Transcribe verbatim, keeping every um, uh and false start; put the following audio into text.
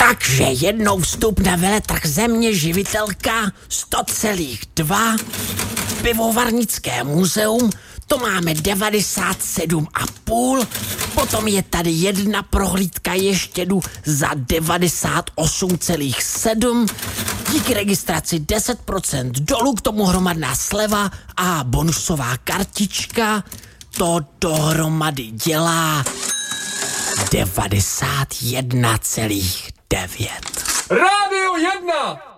Takže jednou vstup na veletrh Země živitelka sto celá dva, pivovarnické muzeum, to máme devadesát sedm a půl, potom je tady jedna prohlídka ještědu za devadesát osm celá sedm, díky registraci deset procent dolů, k tomu hromadná sleva a bonusová kartička, to dohromady dělá devadesát jedna celá devět. Rádio jedna!